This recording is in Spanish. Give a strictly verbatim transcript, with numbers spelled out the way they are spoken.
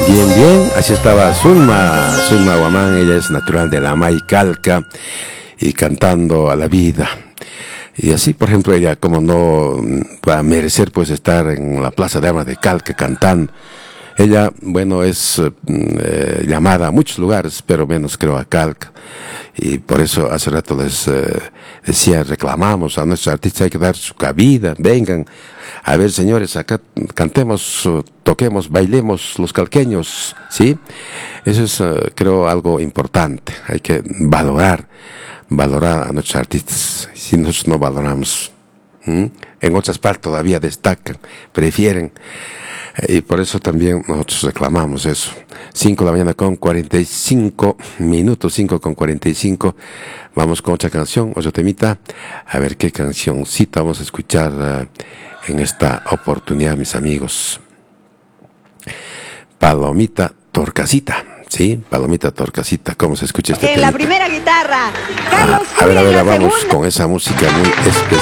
Bien, bien, así estaba Zulma, Zulma Guamán, ella es natural de la Maicalca y cantando a la vida. Y así, por ejemplo, ella como no va a merecer pues estar en la Plaza de Armas de Calca cantando. Ella, bueno, es eh, llamada a muchos lugares, pero menos creo a Calca. Y por eso hace rato les eh, decía, reclamamos a nuestros artistas, hay que dar su cabida, vengan. A ver, señores, acá cantemos, toquemos, bailemos los calqueños, ¿sí? Eso es, uh, creo, algo importante. Hay que valorar, valorar a nuestros artistas. Si nosotros no valoramos, ¿m? En otras partes todavía destacan, prefieren. Y por eso también nosotros reclamamos eso. cinco de la mañana con cuarenta y cinco minutos, cinco con cuarenta y cinco. Vamos con otra canción, otra temita. A ver qué cancioncita vamos a escuchar uh, en esta oportunidad, mis amigos. Palomita Torcasita, ¿sí? Palomita Torcasita, ¿cómo se escucha este En temita? la primera guitarra, Carlos Ah, a ver, a ver, Julia, vamos segunda. con esa música muy especial.